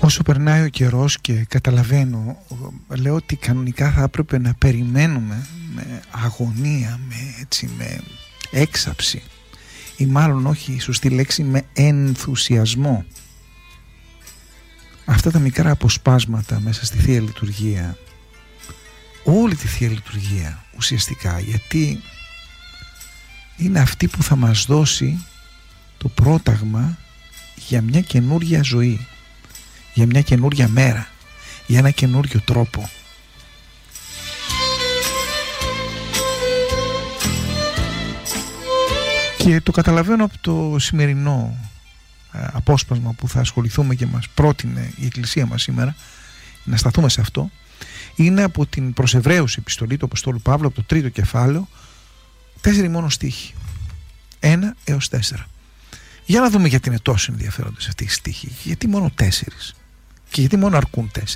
Όσο περνάει ο καιρός και καταλαβαίνω, λέω ότι κανονικά θα έπρεπε να περιμένουμε με αγωνία, με έξαψη, ή μάλλον όχι η σωστή λέξη, με ενθουσιασμό, αυτά τα μικρά αποσπάσματα μέσα στη Θεία Λειτουργία, όλη τη Θεία Λειτουργία ουσιαστικά, γιατί είναι αυτή που θα μας δώσει το πρόταγμα για μια καινούρια ζωή, για μια καινούρια μέρα, για ένα καινούριο τρόπο. Και το καταλαβαίνω από το σημερινό απόσπασμα που θα ασχοληθούμε και μας πρότεινε η Εκκλησία μας σήμερα, να σταθούμε σε αυτό. Είναι από την προς Εβραίους επιστολή του Αποστόλου Παύλου, από το 3ο κεφάλαιο, 4 μόνο στίχοι, 1 έως 4. Για να δούμε γιατί είναι τόσο ενδιαφέροντες αυτοί οι στίχοι, γιατί μόνο 4 και γιατί μόνο αρκούν 4.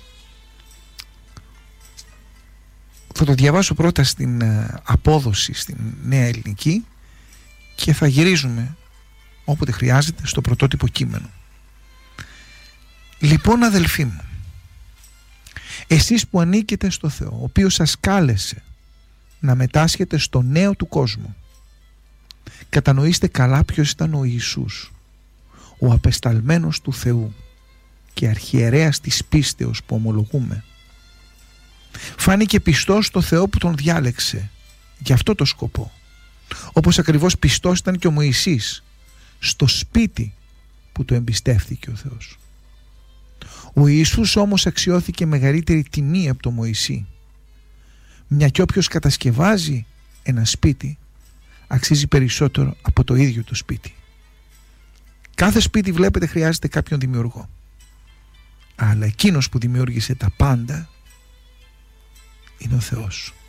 Θα το διαβάσω πρώτα στην απόδοση στην Νέα Ελληνική και θα γυρίζουμε όποτε χρειάζεται στο πρωτότυπο κείμενο. Λοιπόν, αδελφοί μου, εσείς που ανήκετε στο Θεό, ο οποίος σας κάλεσε να μετάσχετε στο νέο του κόσμου, κατανοήστε καλά ποιος ήταν ο Ιησούς, ο απεσταλμένος του Θεού και αρχιερέας της πίστεως που ομολογούμε. Φάνηκε πιστός στο Θεό που τον διάλεξε για αυτό το σκοπό, όπως ακριβώς πιστός ήταν και ο Μωυσής στο σπίτι που το εμπιστεύθηκε ο Θεός. Ο Ιησούς όμως αξιώθηκε μεγαλύτερη τιμή από τον Μωυσή, μια και όποιος κατασκευάζει ένα σπίτι αξίζει περισσότερο από το ίδιο το σπίτι. Κάθε σπίτι, βλέπετε, χρειάζεται κάποιον δημιουργό, αλλά εκείνος που δημιούργησε τα πάντα είναι ο Θεός.